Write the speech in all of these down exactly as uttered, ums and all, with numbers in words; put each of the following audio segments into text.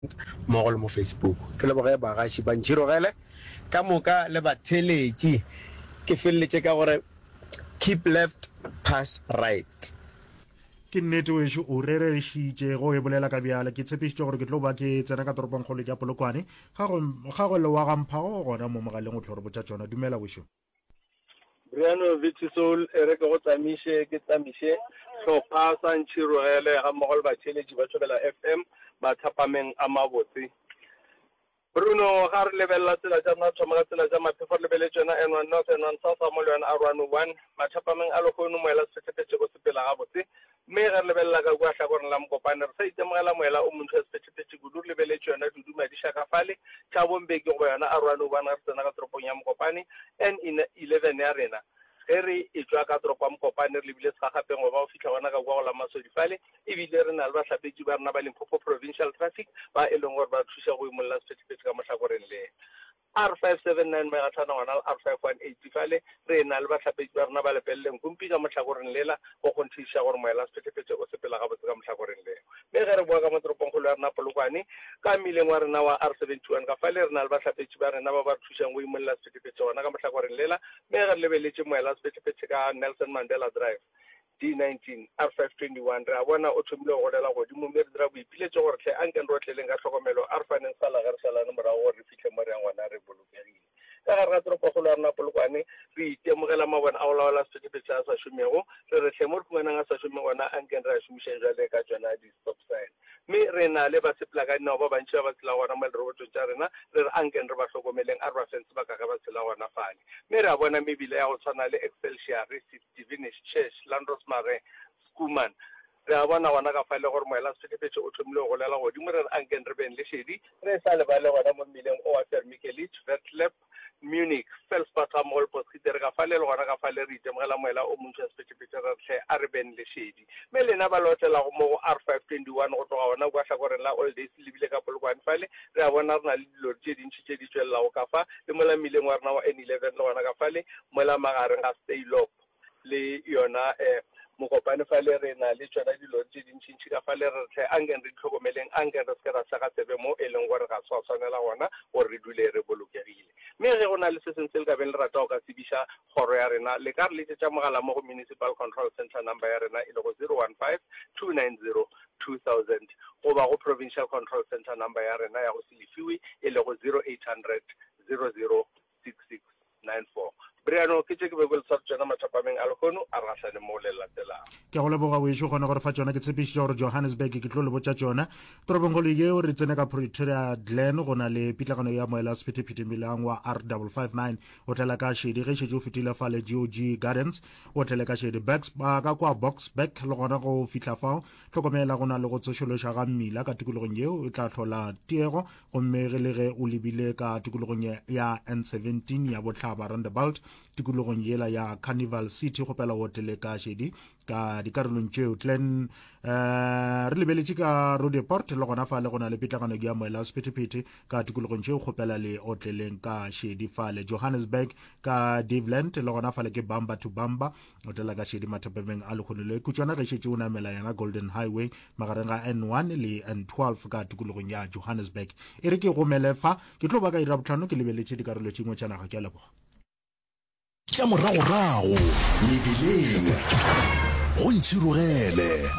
mo go le mo Facebook ke le boge ba ga shi ba ntshirogele ka moka le ba theletši ke felletse ka gore keep left pass right. ke nnete wešo o rerešitše go e bolela ka bjale ke tshepišitše gore ke tlo ba ke tsena ka toropong kgolo ya Polokwane ga go le wa gamphago gona mo mogaleng o tlo re botša tšona. Dumela wešo. Briano Vitisol e re ke go tsamiše ke tsamiše hlopha sa ntšhirogele ga mmogo le batšheletši ba tšhobela F M ba thapameng a mabotse. Bruno ga re lebelela tsela tša rena thoma ka tsela tša maphefo re lebeletse yona N one North N one South a mo le yona R one oh one mathapameng a lekgono moela sephetephethe go sepela gabotse mme ge re lebelela ka kua hlakoreng la Mokopane re sa itemogela moela o montho ya sephetephethe kudu re lebeletse yona Duduma Dishakafale tša bombeki go yona R one oh one re tsena ka toropong ya Mokopane N eleven ya rena ge re e tswa ka toropo ya Mokopane re lebile segagapeng go ba go fitlha gona ka kua go la Masodifale ebile re na le bahlapetši ba rena ba Limpopo Provincial Traffic ba e leng gore ba thuša go imolola sephetephethe ka mohlakoreng le R five seven nine megatlhana ngwana le R five one eight fale re na le bahlapetši ba rena ba lepeleleng kumpi ka mohlakoreng lela go go nthiša gore moela sephetephethe o sepela gabotse ka mohlakoreng leo mme ge re boa ka mo toropong kgolo ya rena Polokwane ka mmileng wa rena wa R seventy-one ka fale re na le bahlapetši ba rena ba ba thušang go imolola sephetephethe gona ka mohlakoreng lela mme ge re lebeletse moela sephetephethe ka Nelson Mandela Drive D nineteen R five twenty-one re a bona o thomile go golela godimo mme re dira boipiletse gore tle a nkeng re otleleng ka tlhokomelo a re faneng sala ge re salane morago gore re fitlhe mo re yang gona re bolokegile ka gare ga toropokgolo ya rena Polokwane re itemogela mabone a go laola sephetephethe a sa šomego re re tle mo re fumanang a sa šome gona a nkeng re a šomišeng jale ka tsona di-stop sign mme re na le basepela ka dinao ba bantši ba ba tshela gona mo lerobotong tša rena re re a nkeng re ba tlhokomeleng a re ba fentse ba ka ga ba tshela gona fale mme re a bona mebile ya go tshwana le Excelsior, Divinish Church, Landros Mare, Skuman re a bona gona ka fale gore moela sephetephethe o thomile go golela godimo re re a nkeng re beng le šedi re sa lebale gona mo mmileng o wa Vermikelitsch, Vertlep, Munich, Felspata, Mall, Poskite re ka fale le gona ka fale re itemogela moela o montho ya sephetephethe re tle a re beng le šedi mme lena ba lotlela go mo R five twenty-one go tloga gona kua hlakoreng la Old Days lebile ka Polokwane fale re a bona re na le dilori tše dintšhi tše di tswelelago ka fa le mola mmileng wa rena wa N eleven le gona ka fale mola magareng ga Staylop le yona eh Mokopane fale re na le tsona dilori tše dintšintši ka fale re tle a nkeng re ditlhokomeleng a nkeng re se ke ra hlaga tsebe mo e leng gore ga swa tshwanela gona gore re dule re bolokegile mme ge go na le se sentse le ka beng le rata go ka tsebiša kgoro ya rena le ka re letsetša mogala mo go Municipal Control Center number ya rena e le go zero one five two nine zero two thousand goba go Provincial Control Center number ya rena ya go Selifiwe e le go zero eight hundred zero zero six six nine four. Briano ke tse ke be go le tsara tsona mathapameng a lekgono a re gahlane mo le latelang ke go leboga wešo gona gore fa tsona ke tshepišitše gore Johannesburg ke tlo le botša tsona toropong kgolo yeo re tsene ka Pretoria Glen go na le pitlagano ya moela sephetephethe melang wa R five five nine o tlela ka šedi ge šetše o fetile fale G O G Gardens o tlele ka šedi backs ba ka kwa Boxback le gona go fitla fao tlhokomela go na le go tsošološa ga mmila ka tikologong yeo e tla tlhola tiego gomme ge le ge o lebile ka tikologong ya N seventeen ya botlhaba roundabout tikologong yela ya Carnival City go pela hotele ka šedi ka dikarolong tšeo tlen uh, re lebeletše ka Rodeport le gona fale go na le pitlagano ya moela sephetephethe ka tikologong tšeo go pela le otleleng ka šedi fale Johannesburg ka Daveland le gona fale ke Bamba to Bamba o tlela ka šedi mathapameng a lekgono le kutswana ge šetše o namela yana Golden Highway magareng ga N one le N twelve ka tikologong ya Johannesburg e re ke gomele fa ke tlo ba ka ira botlhano ke lebeletše dikarolo tšengwe tša naga ke a leboga tša moragorago mebileng go ntšhirogele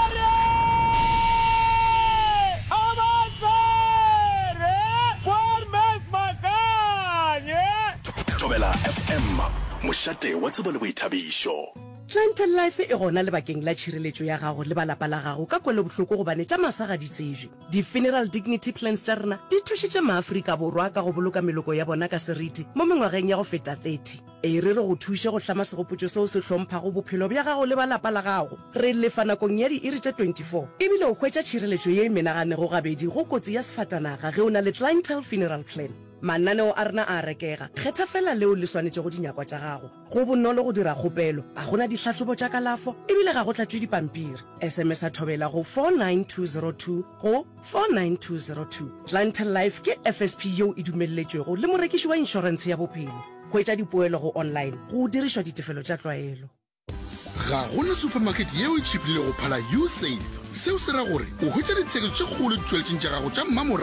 tobela F M mošate wa tsebo le boithabišo Clientele Life e gona lebakeng la tšhireletšo ya gago le balapa la gago ka kwele bohloko gobane tša masaga di tsejwe di-funeral dignity plans tša rena di thušitše maafrika borwa ka go boloka meloko ya bona ka seriti mo mengwageng ya go feta thirty e re re go thuše go hlama segopotšo seo se hlomphago bophelo bja gago le balapa la gago re lefa nakong ya di-iri tše twenty-four ebile o hwetša tšhireletšo ye e menaganego gabedi go kotsi ya sefatanaga ge o na le clientele funeral plan mananeo a rena a rekega kgetha fela leo le swanetše go dinyakwa tša gago go bonolo go dira kgopelo ga gona ditlhatlhobo tša kalafo ebile ga go tlatšwe dipampiri sms a thobela go four nine two zero two go four nine two zero two Clientele Life ke F S P yeo e dumelletšwego le morekiši wa inšorense ya bophelo hwetša dipoelo go online go dirišwa ditefelo tša tlwaelo ga gona supermarket yeo e tšhipile go phala U Save seo se ra gore o hwetša ditshegetso tše kgolo di tšweletšeng tša gago tša mmamora